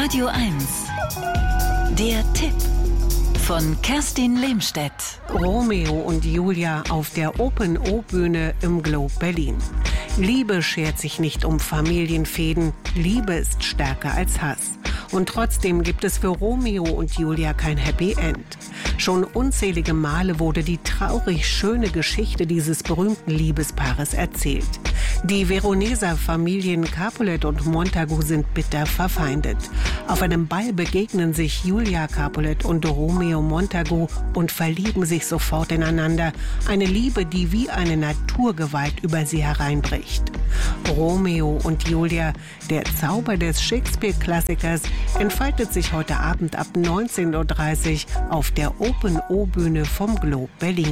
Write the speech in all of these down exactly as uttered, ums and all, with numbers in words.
Radio eins. Der Tipp von Kerstin Lehmstedt. Romeo und Julia auf der Open-O-Bühne im Globe Berlin. Liebe schert sich nicht um Familienfäden. Liebe ist stärker als Hass. Und trotzdem gibt es für Romeo und Julia kein Happy End. Schon unzählige Male wurde die traurig schöne Geschichte dieses berühmten Liebespaares erzählt. Die Veroneser Familien Capulet und Montagu sind bitter verfeindet. Auf einem Ball begegnen sich Julia Capulet und Romeo Montagu und verlieben sich sofort ineinander. Eine Liebe, die wie eine Naturgewalt über sie hereinbricht. Romeo und Julia, der Zauber des Shakespeare-Klassikers, entfaltet sich heute Abend ab neunzehn Uhr dreißig auf der Open-O-Bühne vom Globe Berlin.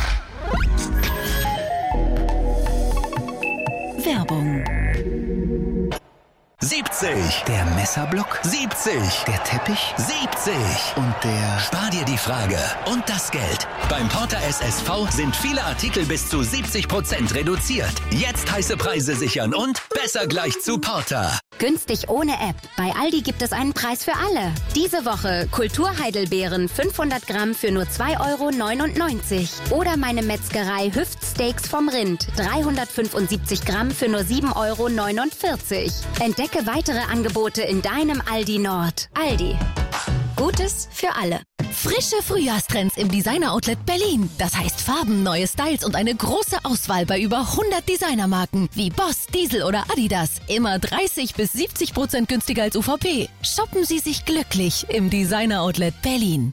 Werbung. siebzig. Der Messerblock. siebzig. Der Teppich. siebzig. Und der... Spar dir die Frage und das Geld. Beim Porter S S V sind viele Artikel bis zu siebzig Prozent reduziert. Jetzt heiße Preise sichern und besser gleich zu Porter. Günstig ohne App. Bei Aldi gibt es einen Preis für alle. Diese Woche Kulturheidelbeeren fünfhundert Gramm für nur zwei Euro neunundneunzig. Oder meine Metzgerei Hüftsteaks vom Rind dreihundertfünfundsiebzig Gramm für nur sieben Euro neunundvierzig. Entdecke weitere Angebote in deinem Aldi Nord. Aldi. Gutes für alle. Frische Frühjahrstrends im Designer-Outlet Berlin. Das heißt Farben, neue Styles und eine große Auswahl bei über hundert Designermarken wie Boss, Diesel oder Adidas. Immer dreißig bis siebzig Prozent günstiger als U V P. Shoppen Sie sich glücklich im Designer-Outlet Berlin.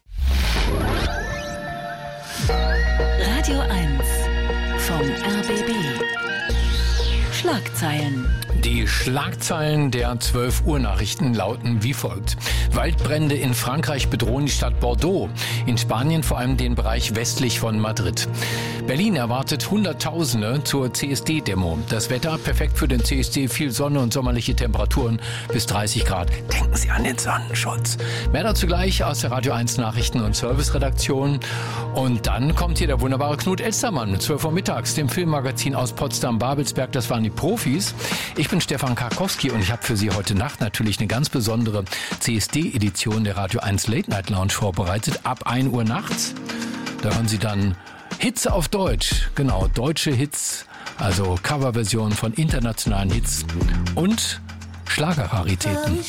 Radio eins vom R B B. Schlagzeilen. Die Schlagzeilen der zwölf Uhr Nachrichten lauten wie folgt. Waldbrände in Frankreich bedrohen die Stadt Bordeaux. In Spanien vor allem den Bereich westlich von Madrid. Berlin erwartet Hunderttausende zur C S D-Demo. Das Wetter perfekt für den C S D, viel Sonne und sommerliche Temperaturen bis dreißig Grad. Denken Sie an den Sonnenschutz. Mehr dazu gleich aus der Radio eins Nachrichten- und Serviceredaktion. Und dann kommt hier der wunderbare Knut Elstermann mit zwölf Uhr mittags, dem Filmmagazin aus Potsdam-Babelsberg. Das waren die Profis. Ich bin Stefan Karkowski und ich habe für Sie heute Nacht natürlich eine ganz besondere C S D-Edition der Radio eins Late Night Lounge vorbereitet. Ab ein Uhr nachts. Da hören Sie dann Hits auf Deutsch. Genau, deutsche Hits, also Coverversionen von internationalen Hits und Schlagerraritäten.